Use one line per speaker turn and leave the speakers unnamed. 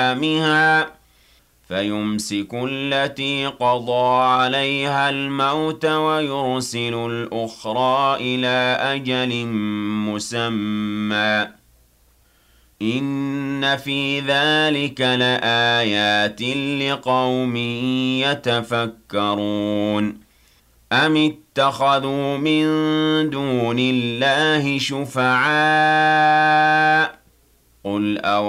أيامها فيمسك التي قضى عليها الموت ويرسل الأخرى إلى أجل مسمى إن في ذلك لآيات لقوم يتفكرون أم اتخذوا من دون الله شفعاء قل